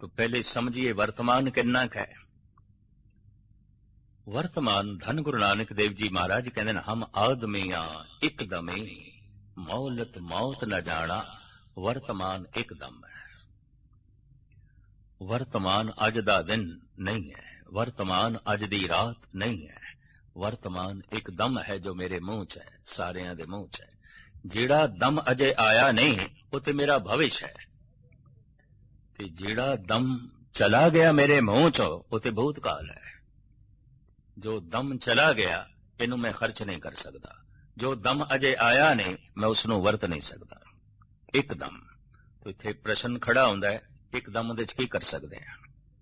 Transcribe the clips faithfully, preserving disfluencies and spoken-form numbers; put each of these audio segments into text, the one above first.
तो पहले समझिए वर्तमान कितना क है। वर्तमान धन गुरु नानक देव जी महाराज कहते हैं, हम आदमियां एकदमे मौलत मौत न जाना, वर्तमान एकदम है। वर्तमान अज दा दिन नहीं है, वर्तमान अज दी रात नहीं है, वर्तमान एकदम है जो मेरे मुंह च है, सारियां दे मुंह च है। जेड़ा दम अजे आया नहीं वो तो मेरा भविष्य है, ते जेड़ा दम चला गया मेरे मुंह चो वो तो भूतकाल है। जो दम चला गया इनू मैं खर्च नहीं कर सकता, जो दम अजे आया नहीं मैं उसनू वरत नहीं सकता। एकदम तो इत्थे प्रश्न खड़ा होंदा है, एकदम दे की कर सकते हैं।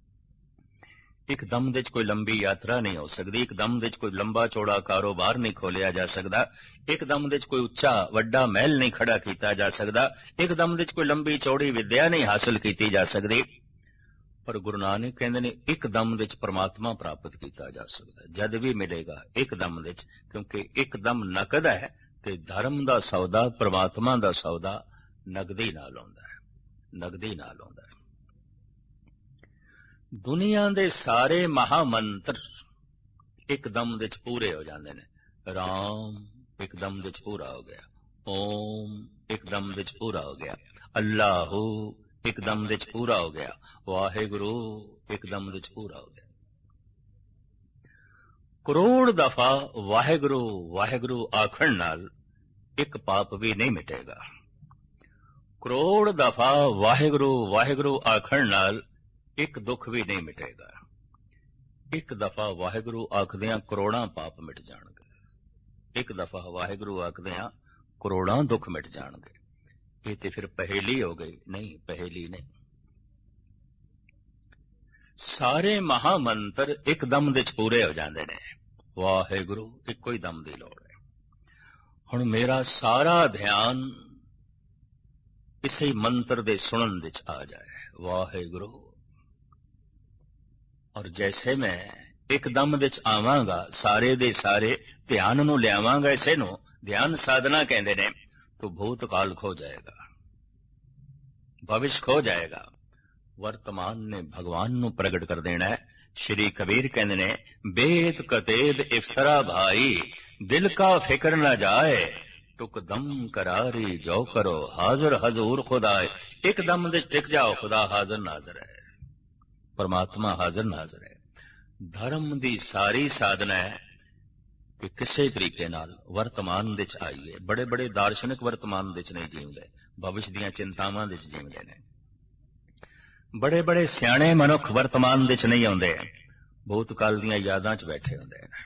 एकदम दे कोई लंबी यात्रा नहीं हो सकती, एकदम दे कोई लंबा चौड़ा कारोबार नहीं खोलिया जा सकता, एकदम दे कोई उच्चा वड्डा महल नहीं खड़ा किया जा सकता, एकदम दे कोई लंबी चौड़ी विद्या नहीं हासिल की जा सकती। पर गुरु नानक कहते ने एकदम दे परमात्मा प्राप्त किया जा सकता है, जद भी मिलेगा एकदम दे, क्योंकि एकदम नकद है ते धर्म दा सौदा परमात्मा दा सौदा नगदी नाल होंदा है, नगदी नाल होंदा है। दुनिया दे सारे महामंत्र एकदम दे पूरे हो जाते हैं। राम एकदम दे पूरा हो गया, ओम एकदम दे पूरा हो गया, अल्लाहू एकदम दे पूरा हो गया, वाहेगुरु एकदम दे पूरा हो गया। करोड़ दफा वाहेगुरु वाहेगुरु आखण नाल एक पाप भी नहीं मिटेगा। करोड़ दफा वाहेगुरु वाहेगुरु आखण नाल एक दुख भी नहीं मिटेगा। एक दफा वाहेगुरु आखदियां करोड़ां पाप मिट जाणगे, एक दफा वाहेगुरु आखदियां करोड़ां दुख मिट जाणगे। ये तो फिर पहेली हो गई, नहीं पहेली नहीं। सारे महामंत्र एकदम दे पूरे हो जाते हैं। वाहेगुरु इको ही दम की लोड़ है। हुण मेरा सारा ध्यान इसी मंत्र दे सुनन दे आ जाए, वाहेगुरु। और जैसे मैं एकदम दे आवांगा, सारे दे सारे ध्यान नूं लियावांगा, इसे नूं ध्यान साधना कहते हैं, तो भूतकाल खो जाएगा, भविष्य खो जाएगा। वर्तमान ने भगवान नूं प्रगट कर देना है। श्री कबीर कहते ने, बेद कतेब इफ्तरा भाई, दिल का फिक्र न जाए, टुक दम करारी जो करो, हाजिर हजूर खुदाए। एकदम दे टिक जाओ, खुदा हाजिर नाजर है, परमात्मा हाजिर नाजर है। धर्म दी सारी साधना है कि किसी तरीके नाल वर्तमान दे आईए। बड़े बड़े दार्शनिक वर्तमान दे नहीं जीवदे, भविष्य दीयां चिंतावां दे जीवदे ने। बड़े बड़े सियाणे मनुख वर्तमान दे नहीं आउंदे, भूतकाल दीयां यादां च बैठे हुंदे ने।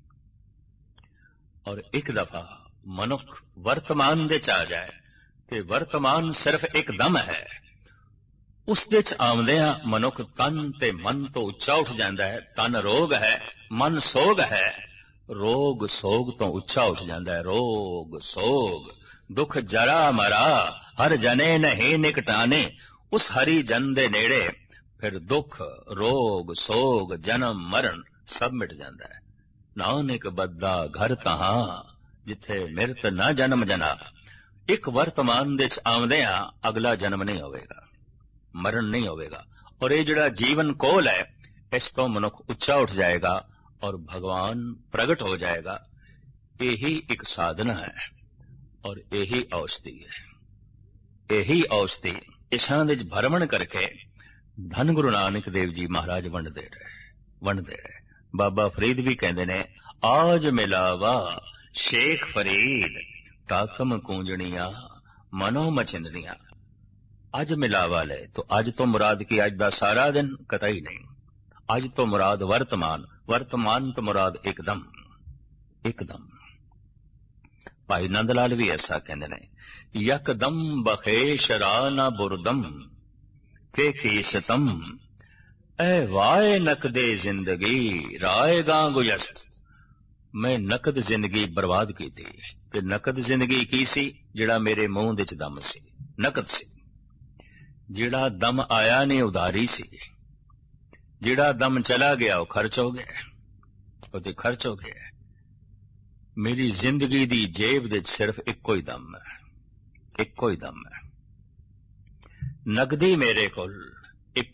और एक दफा मनुख वर्तमान दे आ जाए ते वर्तमान सिर्फ एक दम है, उस दे आउंदियां मनुख तन ते मन तो उच्चा उठ जाता है। तन रोग है, मन सोग है, रोग सोग तो उच्चा उठ जाता है। रोग सोग दुख जरा मरा, हर जने नहीं निकटाने, उस हरि जन दे नेड़े फिर दुख रोग सोग जन्म मरण सब मिट जाता है। नानक बद्दा घर तहां, जिथे मिरत न जन्म जना। एक वर्तमान दे आउंदियां अगला जन्म नहीं होवेगा, मरण नहीं होवेगा। और ये जिहड़ा जीवन कोल है, इस तो मनुख उच्चा उठ जाएगा और भगवान प्रगट हो जाएगा। यही एक साधना है और यही औषधि है। यही औषधि इसां दे भरमण करके धन गुरु नानक देव जी महाराज वंडदे रहे वंडदे रहे। बाबा फरीद भी कहते ने, आज मिलावा शेख फरीद, ताकम कूंजनिया मनो मचिंदनिया। अज मिलावा ले, तो अज तो मुराद की अज दा सारा दिन कतई नहीं। अज तो मुराद वर्तमान, वर्तमान तो मुराद एकदम एकदम। भाई नंद लाल भी ऐसा कहते ने, यकदम बखेश राना बुरदम के कीसतम, ए वाए नकदे जिंदगी राय गांगुयस्त। मैं नकद जिंदगी बर्बाद की थी, ते नकद जिंदगी की सी, जिहड़ा मेरे मुंह दे च दम सी, नकद सी। जिहड़ा दम आया नहीं उधारी सी, जिहड़ा दम चला गया वो खर्च हो गया, वो तो खर्च हो गया। मेरी जिंदगी दी जेब दे सिर्फ इको ही दम है, इको ही दम है। नगदी मेरे कोल